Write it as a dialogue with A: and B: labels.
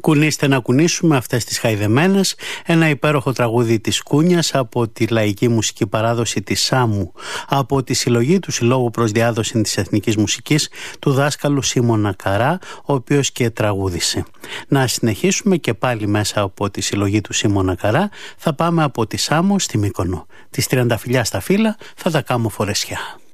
A: Κουνήστε να κουνήσουμε αυτές τις χαϊδεμένες, ένα υπέροχο τραγούδι της Κούνιας από τη λαϊκή μουσική παράδοση της Σάμου, από τη συλλογή του Συλλόγου προς Διάδοση της Εθνικής Μουσικής του δάσκαλου Σίμωνα Καρά, ο οποίος και τραγούδισε. Να συνεχίσουμε και πάλι μέσα από τη συλλογή του Σίμωνα Καρά, θα πάμε από τη Σάμου στη Μύκονο. Τις 30 φιλιά στα φύλλα θα τα κάμω φορεσιά.